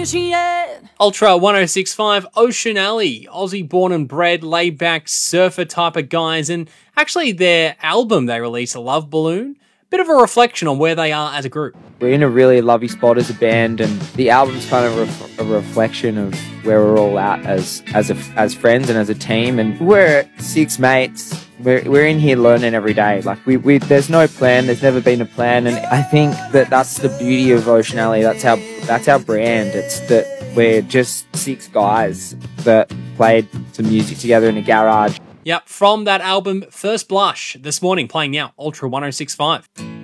Ultra 1065, Ocean Alley, Aussie born and bred, laid back surfer type of guys, and actually their album they released, Love Balloon, bit of a reflection on where they are as a group. We're in a really lovely spot as a band, and the album's kind of a reflection of where we're all at as friends and as a team. And we're six mates. We're in here learning every day. Like we there's no plan. There's never been a plan, and I think that's the beauty of Ocean Alley. That's our brand. It's that we're just six guys that played some music together in a garage. Yep, from that album, First Blush, this morning, playing now, Ultra 1065.